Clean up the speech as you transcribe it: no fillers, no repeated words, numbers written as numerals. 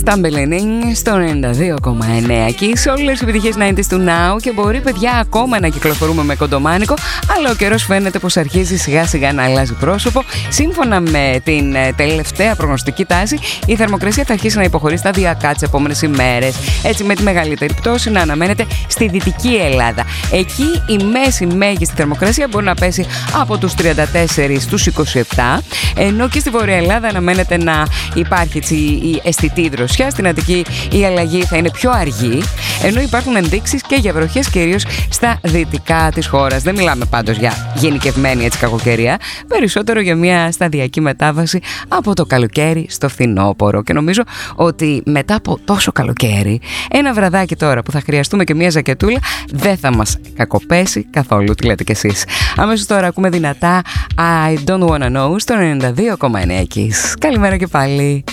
Stumbling στο 92,9 και σε όλες τις επιτυχίες 90's του Now και μπορεί παιδιά ακόμα να κυκλοφορούμε με κοντομάνικο, αλλά ο καιρός φαίνεται πως αρχίζει σιγά σιγά να αλλάζει πρόσωπο. Σύμφωνα με την τελευταία προγνωστική τάση, η θερμοκρασία θα αρχίσει να υποχωρεί σταδιακά τις επόμενες ημέρες. Έτσι με τη μεγαλύτερη πτώση να αναμένεται στη Δυτική Ελλάδα. Εκεί η μέση μέγιστη θερμοκρασία μπορεί να πέσει από τους 34 στους 27, ενώ και στη Βορεια Ελλάδα αναμένεται να υπάρχει έτσι η αισθητή δροσιά. Στην Αττική η αλλαγή θα είναι πιο αργή, ενώ υπάρχουν ενδείξεις και για βροχές κυρίως στα δυτικά της χώρας. Δεν μιλάμε πάντως για γενικευμένη έτσι κακοκαιρία, περισσότερο για μια σταδιακή μετάβαση από το καλοκαίρι στο φθινόπωρο. Και νομίζω ότι μετά από τόσο καλοκαίρι, ένα βραδάκι τώρα που θα χρειαστούμε και μια ζακετούλα δεν θα μας κακοπέσει καθόλου. Τι λέτε κι εσείς? Αμέσως τώρα ακούμε δυνατά I Don't Wanna Know στο 92,9 Kiss. Καλημέρα και πάλι.